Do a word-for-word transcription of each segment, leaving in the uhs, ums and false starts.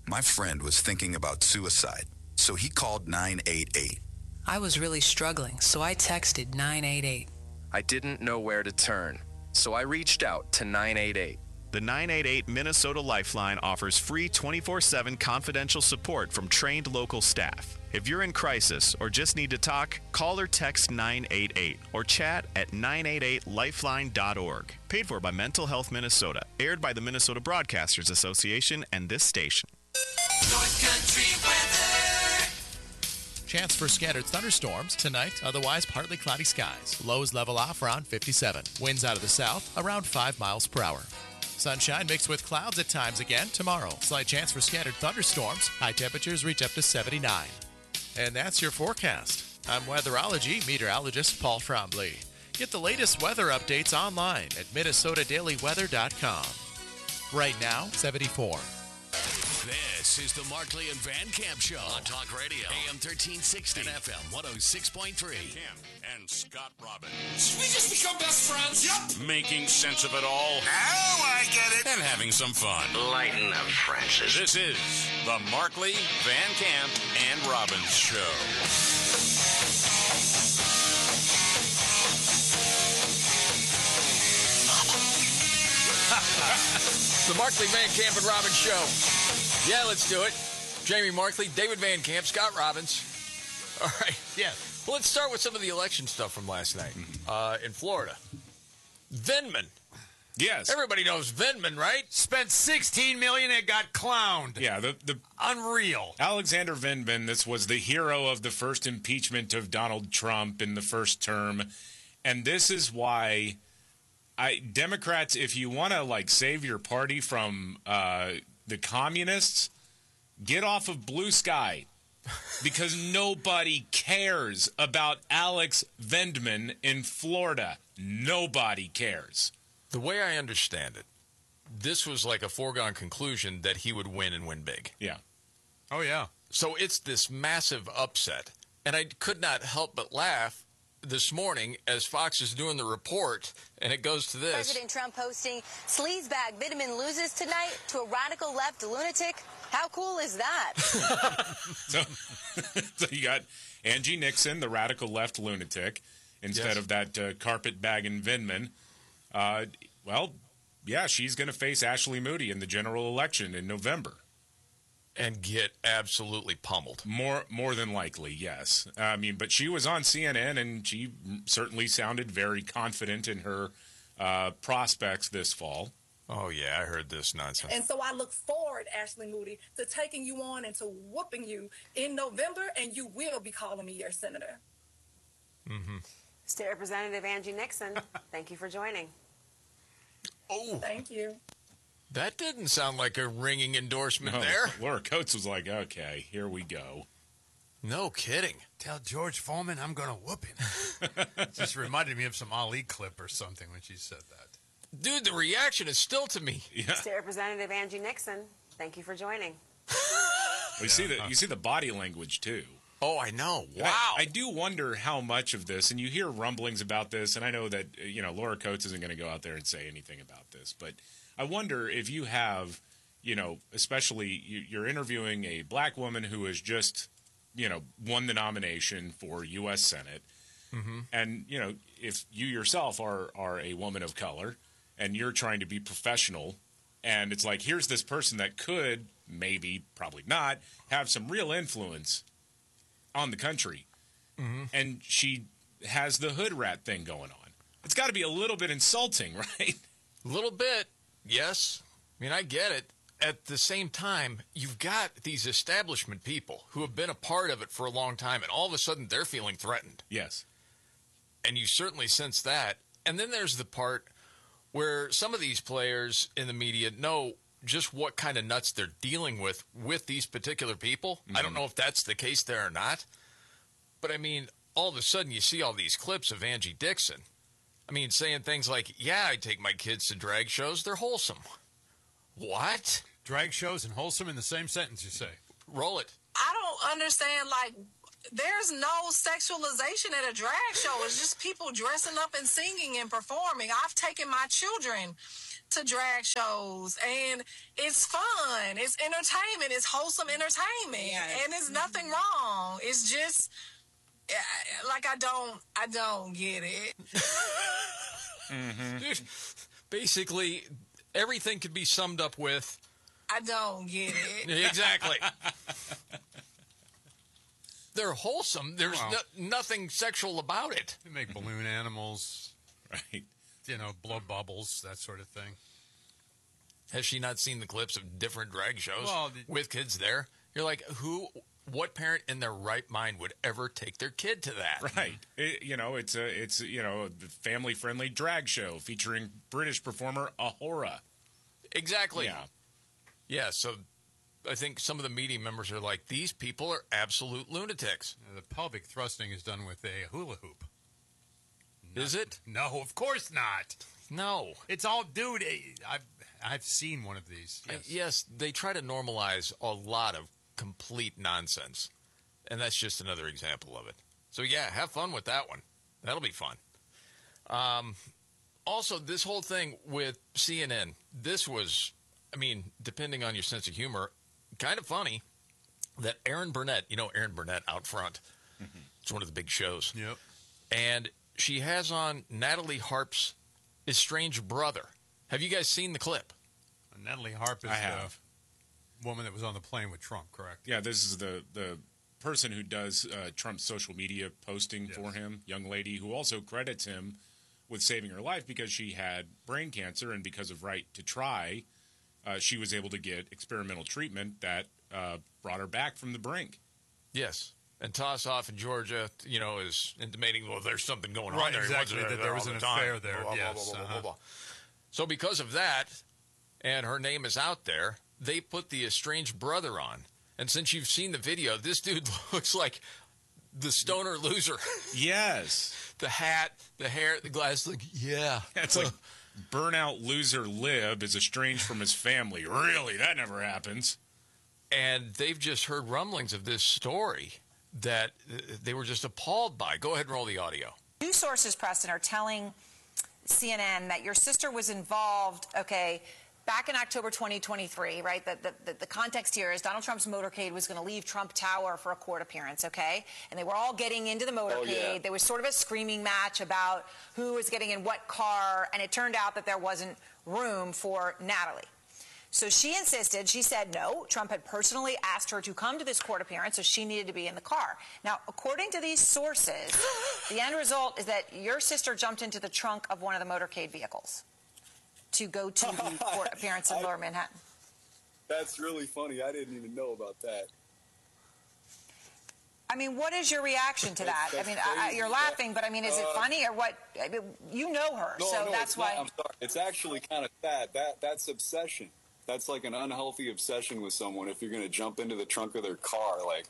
My friend was thinking about suicide, so he called nine eight eight. I was really struggling, so I texted nine eight eight. I didn't know where to turn, so I reached out to nine eight eight. The nine eight eight Minnesota Lifeline offers free twenty-four seven confidential support from trained local staff. If you're in crisis or just need to talk, call or text nine eight eight or chat at nine eight eight lifeline dot org. Paid for by Mental Health Minnesota. Aired by the Minnesota Broadcasters Association and this station. North Country weather. Chance for scattered thunderstorms tonight, otherwise partly cloudy skies. Lows level off around fifty-seven. Winds out of the south around five miles per hour. Sunshine mixed with clouds at times again tomorrow. Slight chance for scattered thunderstorms. High temperatures reach up to seventy-nine. And that's your forecast. I'm weatherology meteorologist Paul Trombley. Get the latest weather updates online at minnesota daily weather dot com. Right now, seventy-four. This is the Markley and Van Camp Show on Talk Radio, A M thirteen sixty and F M one oh six point three. Camp and Scott Robbins. We just become best friends. Yep. Making sense of it all. Oh, I get it. And having some fun. Lighten up, Francis. This is the Markley, Van Camp, and Robbins Show. The Markley, Van Camp, and Robbins Show. Yeah, let's do it. Jamie Markley, David Van Camp, Scott Robbins. All right. Yeah. Well, let's start with some of the election stuff from last night uh, in Florida. Vindman. Yes. Everybody knows Vindman, right? Spent sixteen million dollars and got clowned. Yeah, the, the Unreal. Alexander Vindman, this was the hero of the first impeachment of Donald Trump in the first term. And this is why I Democrats, if you want to like save your party from uh, the communists, get off of Blue Sky. Because nobody cares about Alex Vindman in Florida. Nobody cares. The way I understand it, this was like a foregone conclusion that he would win and win big. Yeah. Oh, yeah. So it's this massive upset. And I could not help but laugh this morning as Fox is doing the report, and it goes to this. President Trump posting, sleazebag Vindman loses tonight to a radical left lunatic. How cool is that? so, so you got Angie Nixon, the radical left lunatic, instead Yes. of that uh, carpetbagging Vindman. Uh, well, yeah, she's going to face Ashley Moody in the general election in November. And get absolutely pummeled. More more than likely, yes. I mean, but she was on C N N, and she certainly sounded very confident in her uh, prospects this fall. Oh, yeah, I heard this nonsense. And so I look forward, Ashley Moody, to taking you on and to whooping you in November, and you will be calling me your senator. Mm-hmm. State Representative Angie Nixon, thank you for joining. Oh. Thank you. That didn't sound like a ringing endorsement No, there. Laura Coates was like, okay, here we go. No kidding. Tell George Foreman I'm going to whoop him. Just reminded me of some Ali clip or something when she said that. Dude, the reaction is still to me. Yeah. State Representative Angie Nixon, thank you for joining. You see the you see the body language too. Oh, I know. And Wow. I, I do wonder how much of this, and you hear rumblings about this, and I know that uh, you know Laura Coates isn't going to go out there and say anything about this, but I wonder if you have, you know, especially you, you're interviewing a black woman who has just, you know, won the nomination for U S Senate, mm-hmm. and you know, if you yourself are are a woman of color, and you're trying to be professional, and it's like, here's this person that could, maybe, probably not, have some real influence on the country, mm-hmm. and she has the hood rat thing going on. It's got to be a little bit insulting, right? A little bit, yes. I mean, I get it. At the same time, you've got these establishment people who have been a part of it for a long time, and all of a sudden they're feeling threatened. Yes. And you certainly sense that. And then there's the part where some of these players in the media know just what kind of nuts they're dealing with with these particular people. Mm-hmm. I don't know if that's the case there or not. But, I mean, all of a sudden you see all these clips of Angie Dixon. I mean, saying things like, yeah, I take my kids to drag shows. They're wholesome. What? Drag shows and wholesome in the same sentence, you say? Roll it. I don't understand, like, there's no sexualization at a drag show. It's just people dressing up and singing and performing. I've taken my children to drag shows, and it's fun. It's entertainment. It's wholesome entertainment, Yes. and it's nothing wrong. It's just uh, like I don't, I don't get it. Mm-hmm. Dude, basically, everything could be summed up with, I don't get it. exactly. They're wholesome. There's Wow. no, nothing sexual about it. They make balloon animals, right? You know, blow bubbles, that sort of thing. Has she not seen the clips of different drag shows Well, the- with kids there? You're like, who, what parent in their right mind would ever take their kid to that? Right. It, you know, it's a it's you know a family-friendly drag show featuring British performer Ahura. Exactly. Yeah. Yeah, so I think some of the media members are like, these people are absolute lunatics. Uh, the pelvic thrusting is done with a hula hoop. Is it? No, of course not. No. It's all, dude, eh, I've, I've seen one of these. Uh, Yes. Yes, they try to normalize a lot of complete nonsense. And that's just another example of it. So, yeah, have fun with that one. That'll be fun. Um, also, this whole thing with C N N, this was, I mean, depending on your sense of humor, kind of funny that Erin Burnett, you know Erin Burnett out front. Mm-hmm. It's one of the big shows. Yep. And she has on Natalie Harp's estranged brother. Have you guys seen the clip? Natalie Harp is I have. the woman that was on the plane with Trump, correct? Yeah, this is the the person who does uh, Trump's social media posting Yes. for him, young lady who also credits him with saving her life because she had brain cancer, and because of Right to Try, uh, she was able to get experimental treatment that uh, brought her back from the brink. Yes. And Tossoff in Georgia, you know, is intimating, well, there's something going on Right, there. He exactly, wasn't that there all was the an time. affair there, Blah, blah, yes, blah, blah, blah, uh-huh. blah. So because of that, and her name is out there, they put the estranged brother on. And since you've seen the video, this dude looks like the stoner loser. Yes. The hat, the hair, the glasses, like, yeah. It's like burnout loser Lib is estranged from his family. Really? That never happens. And they've just heard rumblings of this story that uh, they were just appalled by. Go ahead and roll the audio. News sources, Preston, are telling C N N that your sister was involved, okay, back in October twenty twenty-three, right? The, the, the, the context here is Donald Trump's motorcade was going to leave Trump Tower for a court appearance, okay? And they were all getting into the motorcade. Oh, yeah. There was sort of a screaming match about who was getting in what car, and it turned out that there wasn't room for Natalie. So she insisted, she said no. Trump had personally asked her to come to this court appearance, so she needed to be in the car. Now, according to these sources, the end result is that your sister jumped into the trunk of one of the motorcade vehicles to go to the court appearance in I- Lower Manhattan. That's really funny. I didn't even know about that. I mean, what is your reaction to that? That's- I mean, that's I, I, crazy. you're laughing, but I mean, is it Uh, funny or what? I mean, you know her, No, so no, that's it's why. Not. I'm sorry. It's actually kind of sad. That that's obsession. That's like an unhealthy obsession with someone. If you're going to jump into the trunk of their car, like.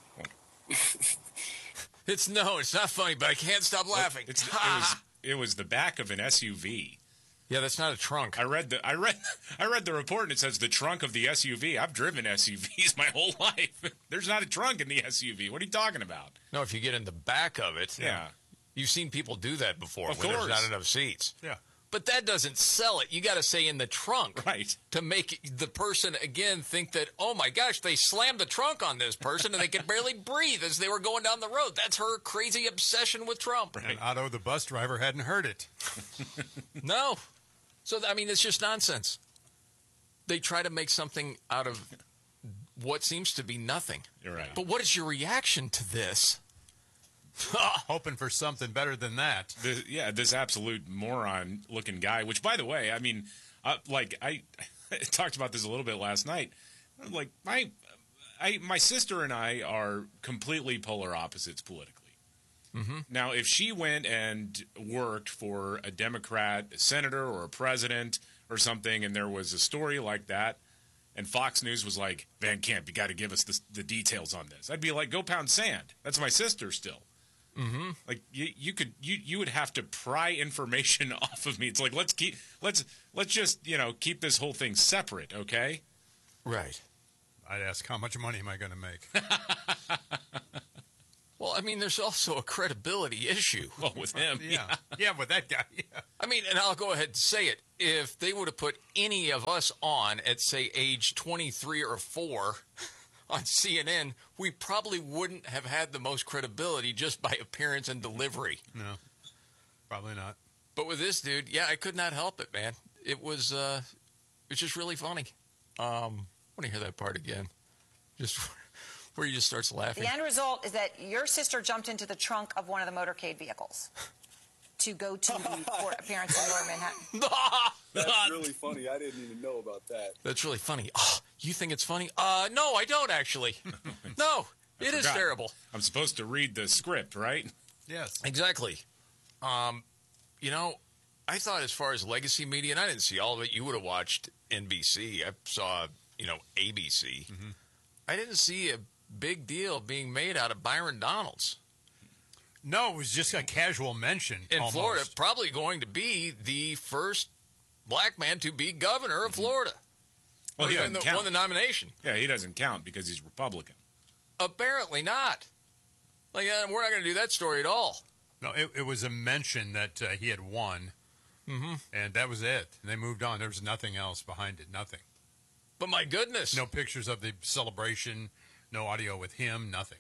It's no, it's not funny, but I can't stop laughing. It's, it was it was the back of an S U V. Yeah, that's not a trunk. I read the I read I read the report and it says the trunk of the S U V. I've driven S U Vs my whole life. There's not a trunk in the S U V. What are you talking about? No, if you get in the back of it. Yeah. You've seen people do that before Of when there's course. not enough seats. Yeah. But that doesn't sell it. You got to say in the trunk. Right. To make the person, again, think that, oh, my gosh, they slammed the trunk on this person and they could barely breathe as they were going down the road. That's her crazy obsession with Trump. And Otto, the bus driver, hadn't heard it. No. So, I mean, it's just nonsense. They try to make something out of what seems to be nothing. You're right. But what is your reaction to this? Hoping for something better than that. This, yeah, this absolute moron-looking guy. Which, by the way, I mean, uh, like I, I talked about this a little bit last night. Like my, I, my sister and I are completely polar opposites politically. Mm-hmm. Now, if she went and worked for a Democrat a senator or a president or something, and there was a story like that, and Fox News was like, Van Camp, you got to give us the, the details on this, I'd be like, go pound sand. That's my sister still. Mm-hmm. Like you, you could, you, you would have to pry information off of me. It's like let's keep, let's, let's just, you know, keep this whole thing separate, okay? Right. I'd ask, how much money am I going to make? Well, I mean, there's also a credibility issue. Well, with him, yeah, yeah, with that guy. Yeah. I mean, and I'll go ahead and say it. if they would have put any of us on at, say, age twenty-three or four on C N N, we probably wouldn't have had the most credibility just by appearance and delivery. No, probably not. But with this dude, yeah, I could not help it, man. It was, uh, it was just really funny. Um, I want to hear that part again. Just where he just starts laughing. The end result is that your sister jumped into the trunk of one of the motorcade vehicles to go to the court appearance in Lower Manhattan. That's really funny. I didn't even know about that. That's really funny. Oh, you think it's funny? Uh, no, I don't actually. No, I it is forgot. terrible. I'm supposed to read the script, right? Yes. Exactly. Um, you know, I thought as far as legacy media, and I didn't see all of it. You would have watched N B C. I saw, you know, A B C. Mm-hmm. I didn't see a big deal being made out of Byron Donalds. No, it was just a casual mention. In almost. Florida, probably going to be the first black man to be governor of Florida. Well, he won doesn't the, count. won the nomination. Yeah, he doesn't count because he's Republican. Apparently not. Like, uh, we're not going to do that story at all. No, it, it was a mention that uh, he had won, mm-hmm. and that was it. And they moved on. There was nothing else behind it. Nothing. But my goodness. No pictures of the celebration, no audio with him, nothing.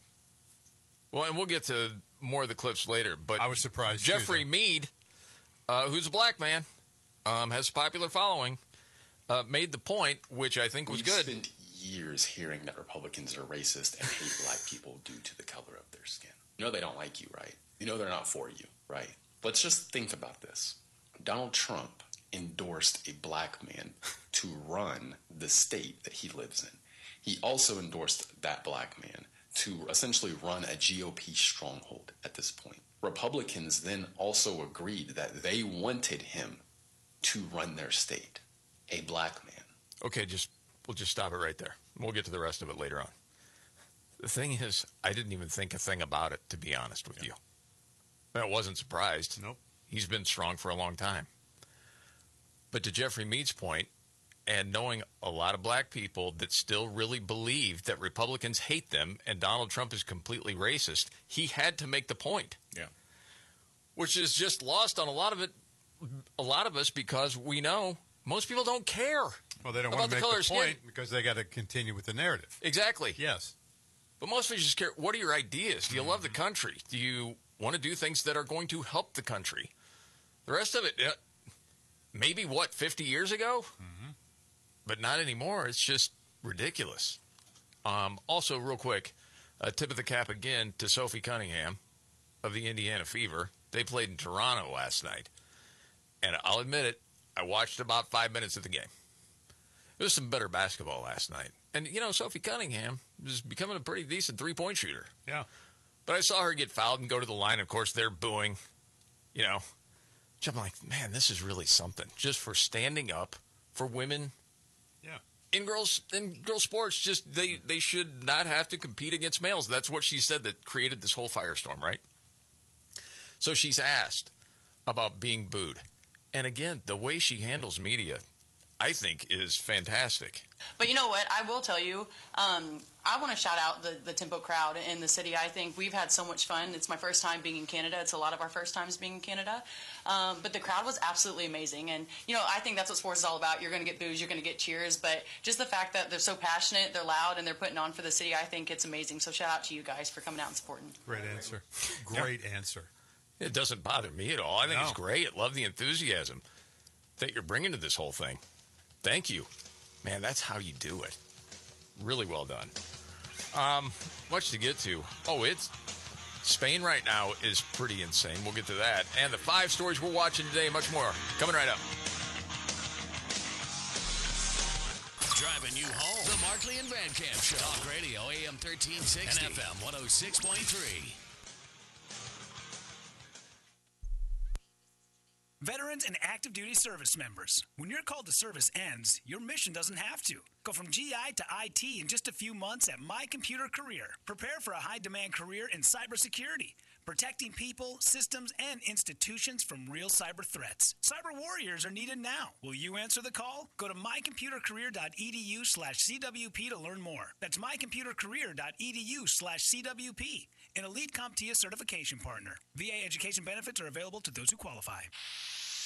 Well, and we'll get to more of the clips later. But I was surprised. Jeffrey too, Mead, uh, who's a black man, um, has a popular following, uh, made the point, which I think was We've good. spent years hearing that Republicans are racist and hate black people due to the color of their skin. You know they don't like you, right? You know they're not for you, right? Let's just think about this. Donald Trump endorsed a black man to run the state that he lives in. He also endorsed that black man to essentially run a G O P stronghold at this point. Republicans then also agreed that they wanted him to run their state, a black man. Okay, just we'll just stop it right there. We'll get to the rest of it later on. The thing is, I didn't even think a thing about it, to be honest with you. I wasn't surprised. Nope. He's been strong for a long time. But to Jeffrey Mead's point, and knowing a lot of black people that still really believe that Republicans hate them and Donald Trump is completely racist, he had to make the point. Yeah. Which is just lost on a lot of it, a lot of us, because we know most people don't care. Well, they don't about want to the make color the of point skin. because they got to continue with the narrative. Exactly. Yes. But most of us just care, what are your ideas? Do you love the country? Do you want to do things that are going to help the country? The rest of it, uh, maybe, what, fifty years ago? Mm-hmm. But not anymore. It's just ridiculous. Um, also, real quick, a tip of the cap again to Sophie Cunningham of the Indiana Fever. They played in Toronto last night. And I'll admit it, I watched about five minutes of the game. There was some better basketball last night. And, you know, Sophie Cunningham is becoming a pretty decent three-point shooter. Yeah. But I saw her get fouled and go to the line. Of course, they're booing, you know. I'm like, man, this is really something. Just for standing up for women. Yeah. In girls in girls sports, just they, they should not have to compete against males. That's what she said that created this whole firestorm, right? So she's asked about being booed. And again, the way she handles media, I think, is fantastic. But you know what? I will tell you, um, I want to shout out the, the Tempo crowd in the city. I think we've had so much fun. It's my first time being in Canada. It's a lot of our first times being in Canada. Um, but the crowd was absolutely amazing. And, you know, I think that's what sports is all about. You're going to get boos, you're going to get cheers. But just the fact that they're so passionate, they're loud, and they're putting on for the city, I think it's amazing. So shout out to you guys for coming out and supporting. Great answer. Great answer. It doesn't bother me at all. I think No. it's great. I love the enthusiasm that you're bringing to this whole thing. Thank you. Man, that's how you do it. Really well done. Um, much to get to. Oh, it's Spain right now is pretty insane. We'll get to that. And the five stories we're watching today, much more. Coming right up. Driving you home. The Markley and Van Camp Show. Talk Radio, A M thirteen sixty. And F M one oh six point three. Veterans and active duty service members, when your call to service ends, your mission doesn't have to. Go from G I to I T in just a few months at My Computer Career. Prepare for a high-demand career in cybersecurity, protecting people, systems, and institutions from real cyber threats. Cyber warriors are needed now. Will you answer the call? Go to mycomputercareer.edu slash CWP to learn more. That's mycomputercareer.edu slash CWP. An elite CompTIA certification partner. V A education benefits are available to those who qualify.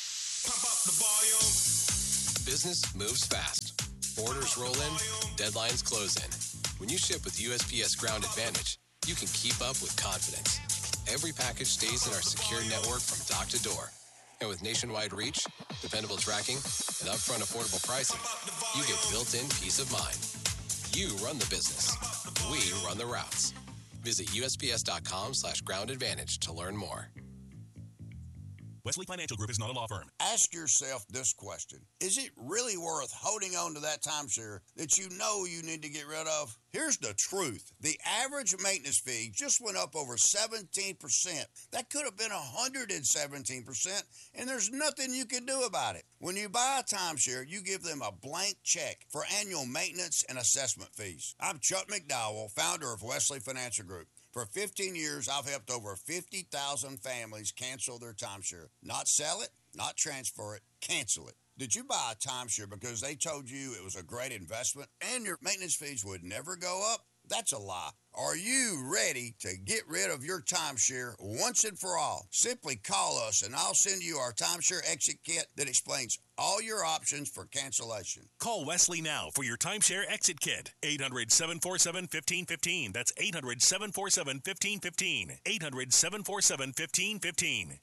Business moves fast. Orders roll in, deadlines close in. When you ship with U S P S Ground Advantage, you can keep up with confidence. Every package stays in our secure network from dock to door. And with nationwide reach, dependable tracking, and upfront affordable pricing, you get built-in peace of mind. You run the business. We run the routes. Visit USPS.com slash ground advantage to learn more. Wesley Financial Group is not a law firm. Ask yourself this question. Is it really worth holding on to that timeshare that you know you need to get rid of? Here's the truth. The average maintenance fee just went up over seventeen percent. That could have been one hundred seventeen percent, and there's nothing you can do about it. When you buy a timeshare, you give them a blank check for annual maintenance and assessment fees. I'm Chuck McDowell, founder of Wesley Financial Group. For fifteen years, I've helped over fifty thousand families cancel their timeshare. Not sell it, not transfer it, cancel it. Did you buy a timeshare because they told you it was a great investment and your maintenance fees would never go up? That's a lie. Are you ready to get rid of your timeshare once and for all? Simply call us and I'll send you our timeshare exit kit that explains all your options for cancellation. Call Wesley now for your timeshare exit kit. eight hundred, seven four seven, one five one five. That's eight hundred, seven four seven, one five one five. eight hundred, seven four seven, one five one five.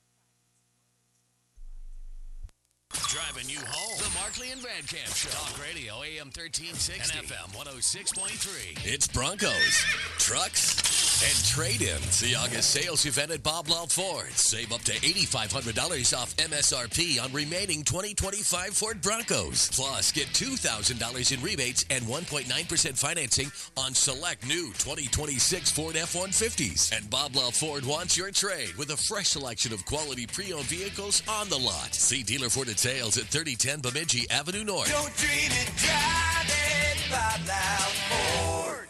Driving you home. The Markley and Van Camp Show. Talk Radio, A M thirteen sixty. And F M one oh six point three. It's Broncos, trucks, and trade-ins. The August sales event at Bob Law Ford. Save up to eight thousand five hundred dollars off M S R P on remaining twenty twenty-five Ford Broncos. Plus, get two thousand dollars in rebates and one point nine percent financing on select new twenty twenty-six Ford F one fifties. And Bob Law Ford wants your trade with a fresh selection of quality pre-owned vehicles on the lot. See dealer for details at thirty ten Bemidji Avenue North. Don't dream it, drive it, Bob Loud Ford.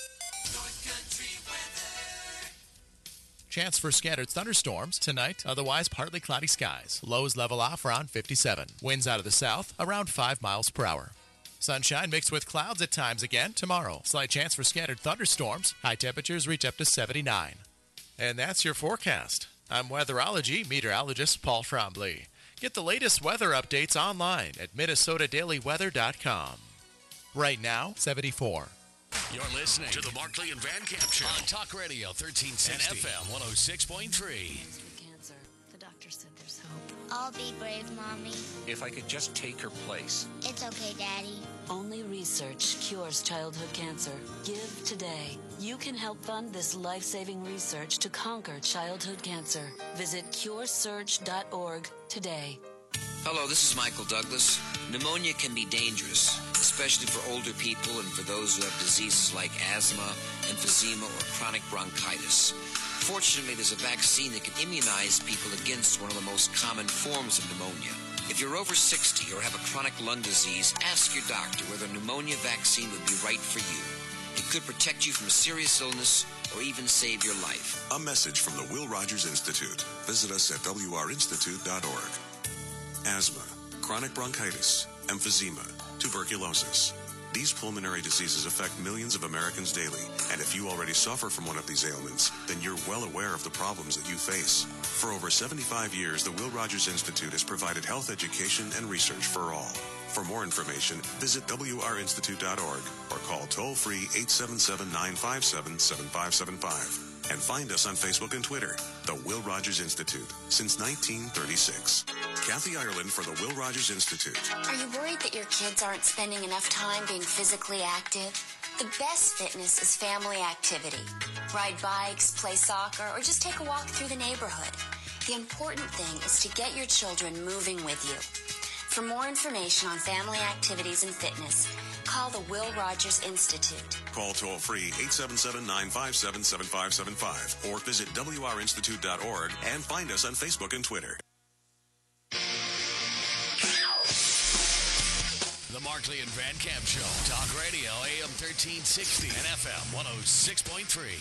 Chance for scattered thunderstorms tonight, otherwise partly cloudy skies. Lows level off around fifty-seven. Winds out of the south around five miles per hour. Sunshine mixed with clouds at times again tomorrow. Slight chance for scattered thunderstorms. High temperatures reach up to seventy-nine. And that's your forecast. I'm weatherology meteorologist Paul Trombley. Get the latest weather updates online at Minnesota Daily Weather dot com. Right now, seventy-four. You're listening to the Markley and Van Camp Show on Talk Radio thirteen sixty and F M one oh six point three. Cancer. The doctor said there's hope. I'll be brave, Mommy. If I could just take her place. It's okay, Daddy. Only research cures childhood cancer. Give today. You can help fund this life-saving research to conquer childhood cancer. Visit cure search dot org today. Hello, this is Michael Douglas. Pneumonia can be dangerous, especially for older people and for those who have diseases like asthma, emphysema, or chronic bronchitis. Fortunately, there's a vaccine that can immunize people against one of the most common forms of pneumonia. If you're over sixty or have a chronic lung disease, ask your doctor whether a pneumonia vaccine would be right for you. It could protect you from a serious illness or even save your life. A message from the Will Rogers Institute. Visit us at W R institute dot org. Asthma, chronic bronchitis, emphysema, tuberculosis. These pulmonary diseases affect millions of Americans daily, and if you already suffer from one of these ailments, then you're well aware of the problems that you face. For over seventy-five years, the Will Rogers Institute has provided health education and research for all. For more information, visit W R institute dot org or call toll-free eight seven seven, nine five seven, seven five seven five. And find us on Facebook and Twitter, The Will Rogers Institute, since nineteen thirty-six. Kathy Ireland for the Will Rogers Institute. Are you worried that your kids aren't spending enough time being physically active? The best fitness is family activity. Ride bikes, play soccer, or just take a walk through the neighborhood. The important thing is to get your children moving with you. For more information on family activities and fitness, call the Will Rogers Institute. Call toll-free eight seven seven, nine five seven, seven five seven five or visit W R institute dot org and find us on Facebook and Twitter. The Markley and Van Camp Show. Talk Radio, A M thirteen sixty and F M one oh six point three.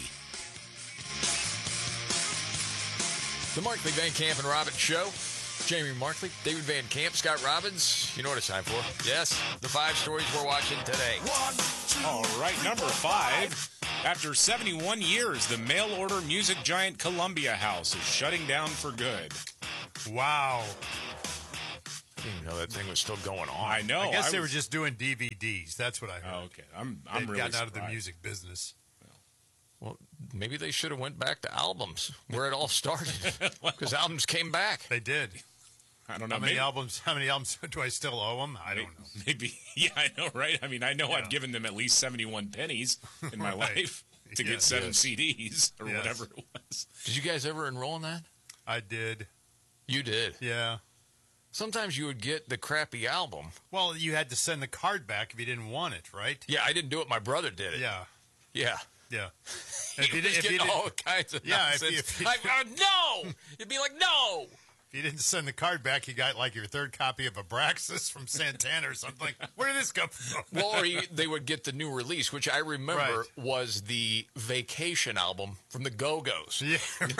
The Markley, Van Camp, and Robbins Show. Jamie Markley, David Van Camp, Scott Robbins. You know what it's time for. Yes, the five stories we're watching today. One, two, All right, number five. After seventy-one years, the mail-order music giant Columbia House is shutting down for good. Wow. didn't even know that thing was still going on. I know. I guess I they was- were just doing D V Ds. That's what I heard. Oh, okay. I'm I'm They'd really gotten out of the surprised. music business. Well, maybe they should have went back to albums where it all started, because albums came back. They did. I don't know. How many maybe, albums? How many albums do I still owe them? I don't know. Maybe. Yeah, I know, right? I mean, I know Yeah. I've given them at least seventy-one pennies in my Right. life to get Yes. seven Yes. C Ds or Yes. whatever it was. Did you guys ever enroll in that? I did. You did. Yeah. Sometimes you would get the crappy album. Well, you had to send the card back if you didn't want it, right? Yeah, I didn't do it. My brother did it. Yeah. Yeah. Yeah. He If you, was did, if you getting didn't, all kinds of Yeah, if you- nonsense. if you- I, uh, no! You'd be like, no! if you didn't send the card back, you got like your third copy of Abraxas from Santana or something. Where did this come from? Well, or you, they would get the new release, which I remember Right. was the Vacation album from the Go-Go's. Yeah.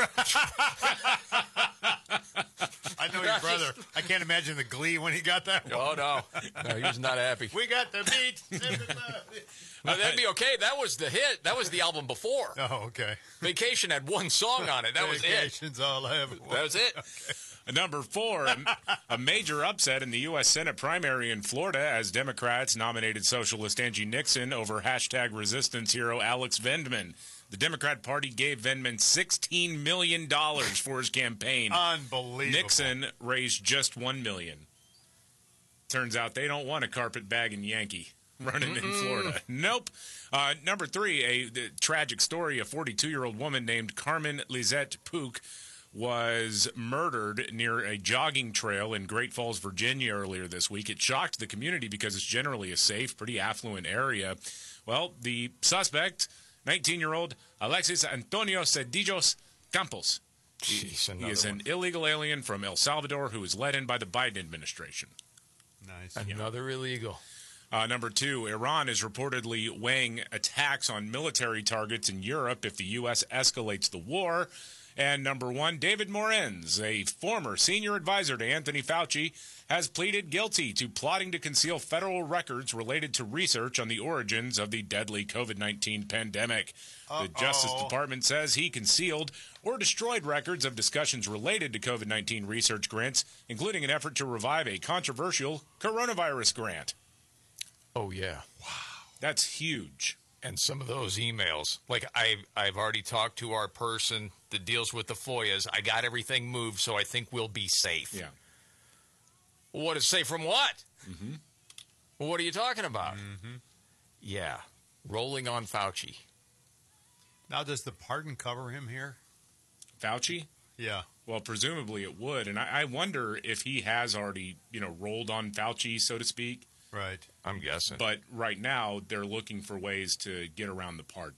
I know your brother. I can't imagine the glee when he got that one. Oh, no. No, he was not happy. We got the beat. Uh, that'd be okay. That was the hit. That was the album before. Oh, okay. Vacation had one song on it. That was it. Vacation's all I ever That was it. Number four, a, a major upset in the U S Senate primary in Florida as Democrats nominated socialist Angie Nixon over hashtag resistance hero Alex Vendman. The Democrat Party gave Vendman sixteen million dollars for his campaign. Unbelievable. Nixon raised just one million dollars. Turns out they don't want a carpetbagging Yankee running in Florida. Nope. Uh, number three, a the tragic story. A forty-two-year-old woman named Carmen Lizette Pook was murdered near a jogging trail in Great Falls, Virginia earlier this week. It shocked the community because it's generally a safe, pretty affluent area. Well, the suspect, nineteen-year-old Alexis Antonio Cedillos Campos. Jeez, He is an illegal alien from El Salvador who was let in by the Biden administration. Nice. Another illegal. Uh, number two, Iran is reportedly weighing attacks on military targets in Europe if the U S escalates the war. And number one, David Morenz, a former senior advisor to Anthony Fauci, has pleaded guilty to plotting to conceal federal records related to research on the origins of the deadly COVID nineteen pandemic. Uh-oh. The Justice Department says he concealed or destroyed records of discussions related to COVID nineteen research grants, including an effort to revive a controversial coronavirus grant. Oh, yeah. That's huge. And some of those emails, like I've, I've already talked to our person that deals with the F O I As. I got everything moved, so I think we'll be safe. Yeah. What is safe from what? Mm-hmm. Well, what are you talking about? Mm-hmm. Yeah. Rolling on Fauci. Now, does the pardon cover him here? Fauci? Yeah. Well, presumably it would. And I, I wonder if he has already, you know, rolled on Fauci, so to speak. Right. I'm guessing. But right now, they're looking for ways to get around the pardon.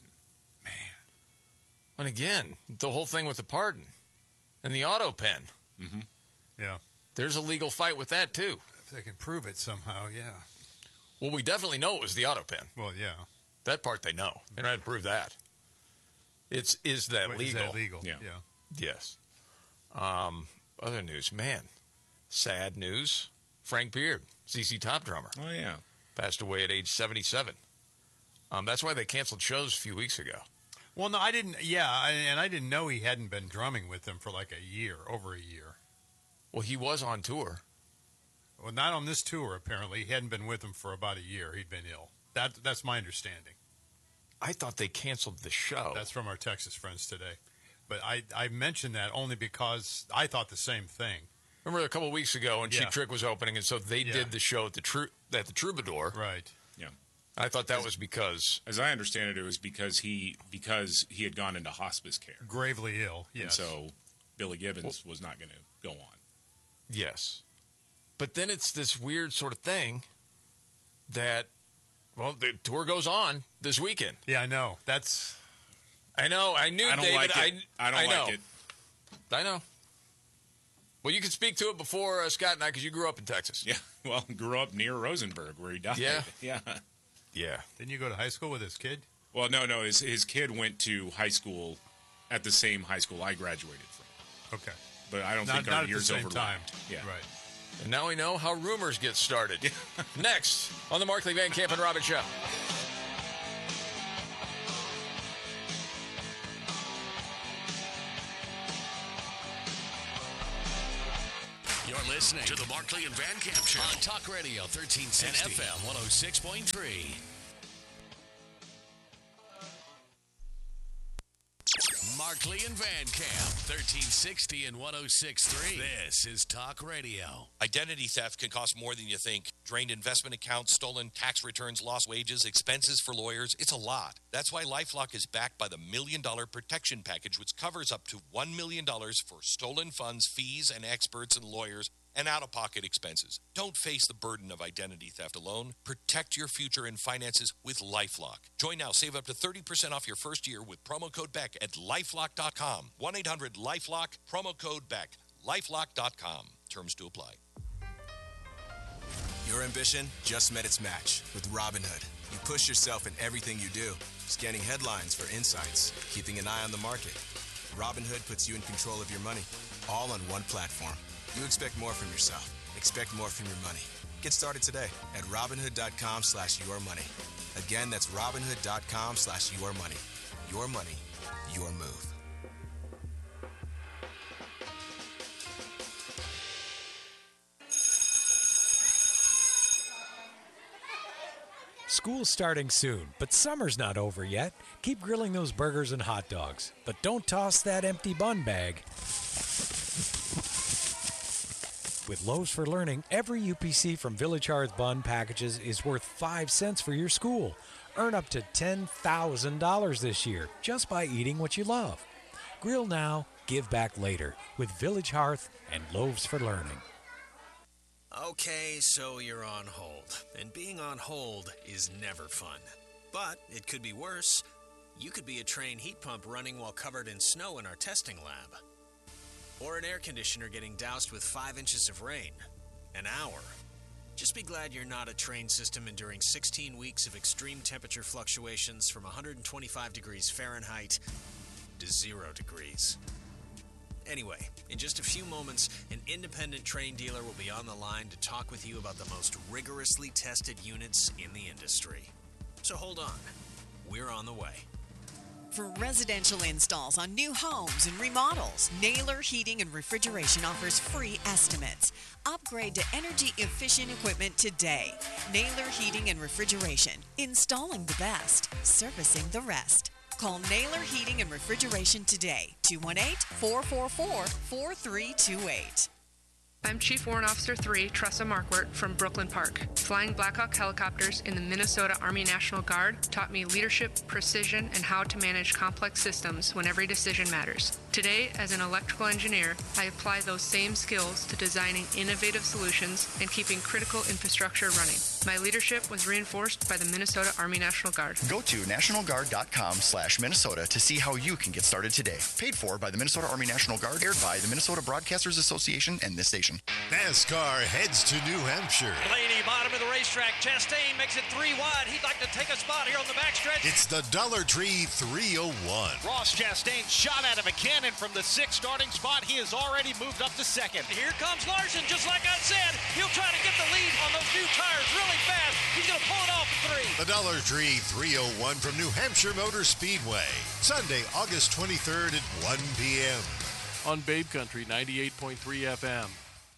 And again, the whole thing with the pardon and the auto pen. Mm-hmm. Yeah. There's a legal fight with that, too. If they can prove it somehow, yeah. Well, we definitely know it was the auto pen. Well, yeah. That part they know. They don't have to prove that. It's is that Wait, legal? Is that legal? Yeah. Yeah. Yes. Um, other news, man. Sad news. Frank Beard, Z Z Top drummer, Oh, yeah. passed away at age seventy-seven. Um, that's why they canceled shows a few weeks ago. Well, no, I didn't. Yeah, I, and I didn't know he hadn't been drumming with them for like a year, over a year. Well, he was on tour. Well, not on this tour, apparently. He hadn't been with them for about a year. He'd been ill. That That's my understanding. I thought they canceled the show. That's from our Texas friends today. But I, I mentioned that only because I thought the same thing. Remember a couple weeks ago when Yeah. Cheap Trick was opening, and so they Yeah. did the show at the Tru- at the Troubadour. Right. Yeah. I thought that was because, As I understand it, it was because he because he had gone into hospice care. Gravely ill, And yes. so Billy Gibbons was not going to go on. yes. But then it's this weird sort of thing that, well, the tour goes on this weekend. Yeah, I know. That's. I know. I knew I don't David. like it. I, I don't I know. like it. I know. Well, you can speak to it before uh, Scott and I, because you grew up in Texas. Yeah. Well, grew up near Rosenberg where he died. Yeah. Yeah. Yeah. Didn't you go to high school with his kid? Well, no, no. His, his kid went to high school at the same high school I graduated from. Okay. But I don't Not- think not our at the years same overlapped. time. Yeah. Right. And now we know how rumors get started. Next on the Markley, Van Camp, and Robbins Show. You're You're listening to the Markley and Van Camp Show on Talk Radio thirteen sixty and F M one oh six point three. Markley and Van Camp, thirteen sixty and one oh six point three. This is Talk Radio. Identity theft can cost more than you think. Drained investment accounts, stolen tax returns, lost wages, expenses for lawyers. It's a lot. That's why LifeLock is backed by the Million Dollar Protection Package, which covers up to one million dollars for stolen funds, fees, and experts and lawyers, and out-of-pocket expenses. Don't face the burden of identity theft alone. Protect your future and finances with LifeLock. Join now. Save up to thirty percent off your first year with promo code Beck at lifelock dot com. one eight hundred LifeLock, promo code Beck. lifelock dot com. Terms to apply. Your ambition just met its match with Robinhood. You push yourself in everything you do, scanning headlines for insights, keeping an eye on the market. Robinhood puts you in control of your money, all on one platform. You expect more from yourself. Expect more from your money. Get started today at Robinhood.com slash your money. Again, that's Robinhood.com slash your money. Your money, your move. School's starting soon, but summer's not over yet. Keep grilling those burgers and hot dogs, but don't toss that empty bun bag. With Loaves for Learning, every U P C from Village Hearth Bun packages is worth five cents for your school. Earn up to ten thousand dollars this year just by eating what you love. Grill now, give back later with Village Hearth and Loaves for Learning. Okay, so you're on hold. And being on hold is never fun. But it could be worse. You could be a train heat pump running while covered in snow in our testing lab. Or an air conditioner getting doused with five inches of rain. An hour. Just be glad you're not a train system enduring sixteen weeks of extreme temperature fluctuations from one hundred twenty-five degrees Fahrenheit to zero degrees. Anyway, in just a few moments, an independent train dealer will be on the line to talk with you about the most rigorously tested units in the industry. So hold on. We're on the way. For residential installs on new homes and remodels, Naylor Heating and Refrigeration offers free estimates. Upgrade to energy-efficient equipment today. Naylor Heating and Refrigeration. Installing the best, servicing the rest. Call Naylor Heating and Refrigeration today. two one eight, four four four, four three two eight. I'm Chief Warrant Officer three, Tressa Markwart from Brooklyn Park. Flying Blackhawk helicopters in the Minnesota Army National Guard taught me leadership, precision, and how to manage complex systems when every decision matters. Today, as an electrical engineer, I apply those same skills to designing innovative solutions and keeping critical infrastructure running. My leadership was reinforced by the Minnesota Army National Guard. Go to national guard dot com slash Minnesota to see how you can get started today. Paid for by the Minnesota Army National Guard, aired by the Minnesota Broadcasters Association and this station. NASCAR heads to New Hampshire. Blaney, bottom of the racetrack. Chastain makes it three wide. He'd like to take a spot here on the backstretch. It's the Dollar Tree three oh one. Ross Chastain shot out of a cannon from the sixth starting spot. He has already moved up to second. Here comes Larson, just like I said. He'll try to get the lead on those new tires really fast. He's going to pull it off at three. The Dollar Tree three oh one from New Hampshire Motor Speedway. Sunday, August twenty-third at one p.m. On Babe Country ninety-eight point three F M.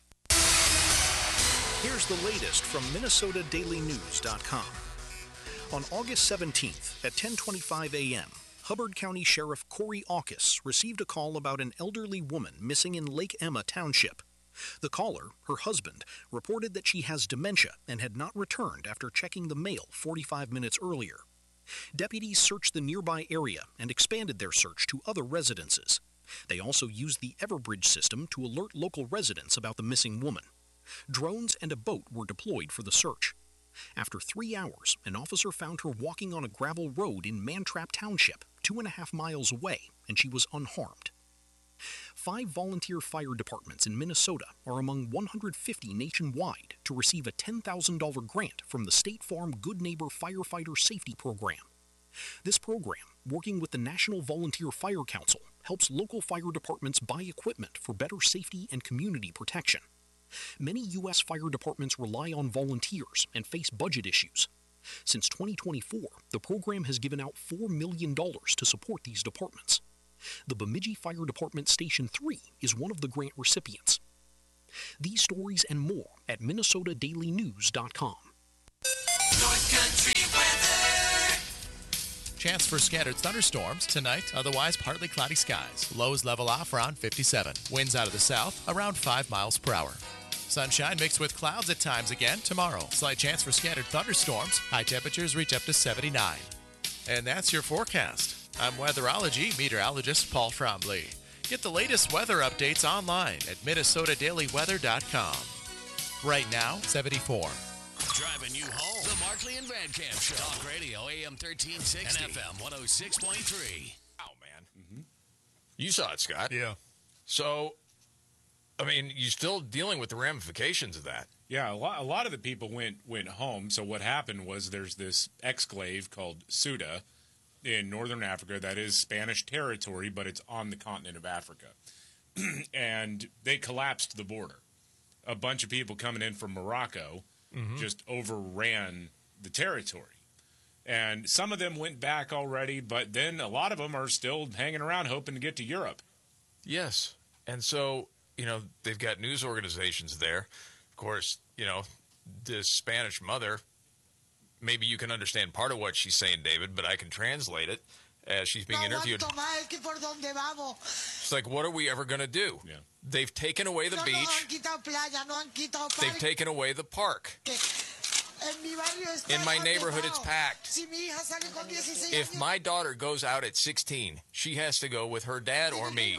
Here's the latest from Minnesota Daily News dot com. On August seventeenth at ten twenty-five a.m., Hubbard County Sheriff Corey Aukus received a call about an elderly woman missing in Lake Emma Township. The caller, her husband, reported that she has dementia and had not returned after checking the mail forty-five minutes earlier. Deputies searched the nearby area and expanded their search to other residences. They also used the Everbridge system to alert local residents about the missing woman. Drones and a boat were deployed for the search. After three hours, an officer found her walking on a gravel road in Mantrap Township, two and a half miles away, and she was unharmed. Five volunteer fire departments in Minnesota are among one hundred fifty nationwide to receive a ten thousand dollars grant from the State Farm Good Neighbor Firefighter Safety Program. This program, working with the National Volunteer Fire Council, helps local fire departments buy equipment for better safety and community protection. Many U S fire departments rely on volunteers and face budget issues. Since twenty twenty-four, the program has given out four million dollars to support these departments. The Bemidji Fire Department Station three is one of the grant recipients. These stories and more at minnesota daily news dot com. North Country weather. Chance for scattered thunderstorms tonight, otherwise partly cloudy skies. Lows level off around fifty-seven. Winds out of the south around five miles per hour. Sunshine mixed with clouds at times again tomorrow. Slight chance for scattered thunderstorms. High temperatures reach up to seventy-nine. And that's your forecast. I'm weatherology meteorologist Paul Trombley. Get the latest weather updates online at minnesota daily weather dot com. Right now, seventy-four. Driving you home. The Markley and Van Camp Show. Talk Radio, A M thirteen sixty. And F M one oh six point three. Oh, man. Mm-hmm. You saw it, Scott. Yeah. So, I mean, you're still dealing with the ramifications of that. Yeah, a lot, a lot of the people went went home. So what happened was there's this exclave called Ceuta in northern Africa that is Spanish territory, but it's on the continent of Africa. And they collapsed the border. A bunch of people coming in from Morocco mm-hmm. just overran the territory. And some of them went back already, but then a lot of them are still hanging around hoping to get to Europe. Yes. And so, you know, they've got news organizations there. Of course, you know, this Spanish mother, maybe you can understand part of what she's saying, David, but I can translate it as she's being interviewed. It's like, what are we ever going to do? Yeah. They've taken away the beach. They've taken away the park. In my neighborhood, it's packed. If my daughter goes out at sixteen, she has to go with her dad or me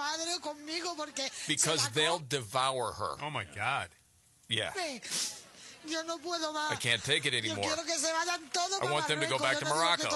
because they'll devour her. Oh, my God. Yeah. I can't take it anymore. I want them to go back to Morocco.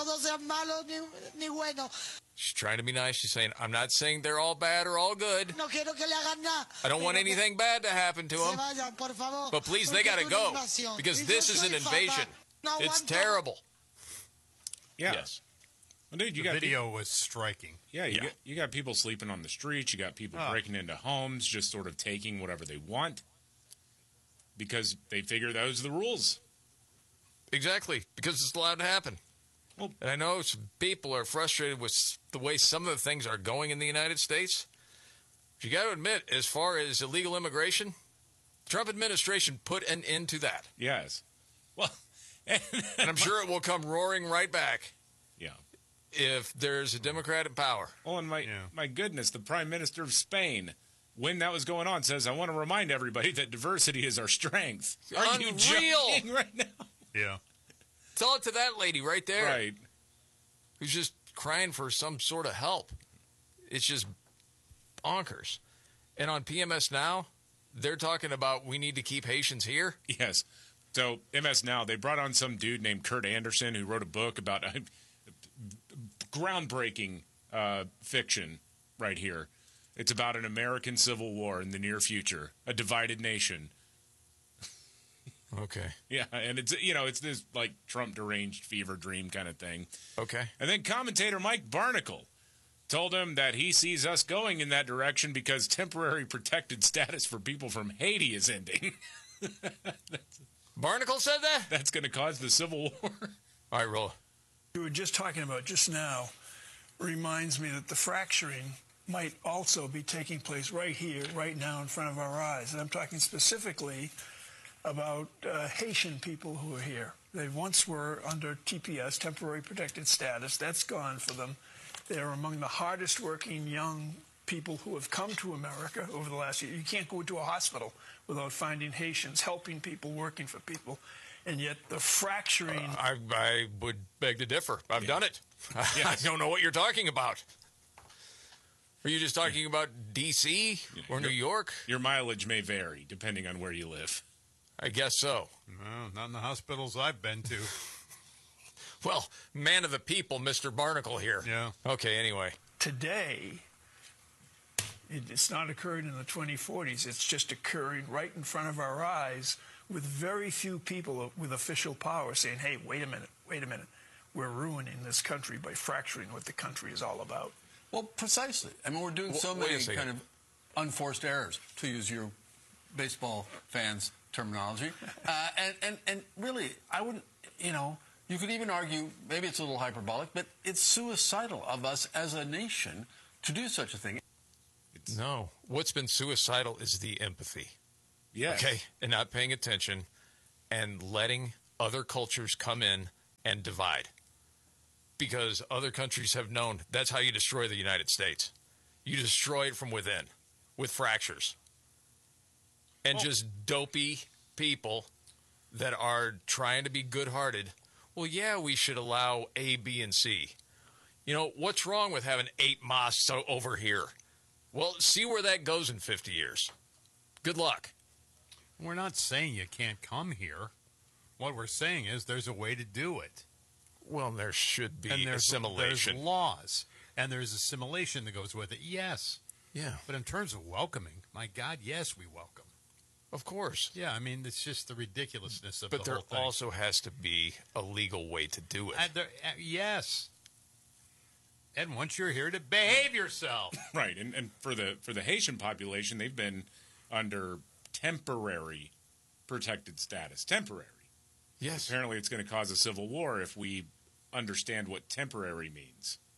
She's trying to be nice. She's saying, I'm not saying they're all bad or all good. I don't want anything bad to happen to them. But please, they got to go because this is an invasion. It's terrible. Yeah. Yes. Well, dude, you the got video people, was striking. Yeah, you, Yeah. Got, you got people sleeping on the streets. You got people Oh. breaking into homes, just sort of taking whatever they want because they figure those are the rules. Exactly, because it's allowed to happen. Well, and I know some people are frustrated with the way some of the things are going in the United States. But you got to admit, as far as illegal immigration, the Trump administration put an end to that. Yes. Well, and I'm sure it will come roaring right back. Yeah. If there's a Democrat in power. Oh, and my yeah. my goodness, the Prime Minister of Spain, when that was going on, says, I want to remind everybody that diversity is our strength. Are Unreal. you joking right now? Yeah. Tell it to that lady right there. Right. Who's just crying for some sort of help. It's just bonkers. And on P M S Now, they're talking about we need to keep Haitians here. Yes. So M S Now, they brought on some dude named Kurt Anderson who wrote a book about uh, groundbreaking uh, fiction right here. It's about an American Civil War in the near future, a divided nation. Okay. Yeah, and it's, you know, it's this, like, Trump deranged fever dream kind of thing. Okay. And then commentator Mike Barnicle told him that he sees us going in that direction because temporary protected status for people from Haiti is ending. Barnicle said that? That's going to cause the Civil War. All right, roll. You were just talking about just now reminds me that the fracturing might also be taking place right here, right now in front of our eyes. And I'm talking specifically about uh, Haitian people who are here. They once were under T P S, temporary protected status. That's gone for them. They're among the hardest working young people who have come to America over the last year. You can't go to a hospital without finding Haitians helping people, working for people. And yet the fracturing... Uh, I, I would beg to differ. I've yeah. done it. Yes. I don't know what you're talking about. Are you just talking about D C or New York? Your mileage may vary depending on where you live. I guess so. No, not in the hospitals I've been to. Well, man of the people, Mister Barnicle here. Yeah. Okay, anyway. Today, it, it's not occurred in the twenty forties. It's just occurring right in front of our eyes with very few people with official power saying, hey, wait a minute, wait a minute. We're ruining this country by fracturing what the country is all about. Well, precisely. I mean, we're doing so Wait many kind of unforced errors, to use your baseball fans' terminology. Uh, and, and, and really, I wouldn't, you know, you could even argue, maybe it's a little hyperbolic, but it's suicidal of us as a nation to do such a thing. No. What's been suicidal is the empathy. Yes. Okay, and not paying attention and letting other cultures come in and divide. Because other countries have known that's how you destroy the United States. You destroy it from within with fractures. And Well- just dopey people that are trying to be good-hearted. Well, yeah, we should allow A, B, and C. You know, what's wrong with having eight mosques o- over here? Well, see where that goes in fifty years. Good luck. We're not saying you can't come here. What we're saying is there's a way to do it. Well, there should be and there's, assimilation. There's laws, and there's assimilation that goes with it. Yes. Yeah. But in terms of welcoming, my God, yes, we welcome. Of course. Yeah, I mean, it's just the ridiculousness of But the there whole thing. also has to be a legal way to do it. And there, uh, yes. And once you're here to behave yourself. Right, and, and for the for the Haitian population, they've been under temporary protected status. Temporary. Yes. Apparently, it's going to cause a civil war if we understand what temporary means.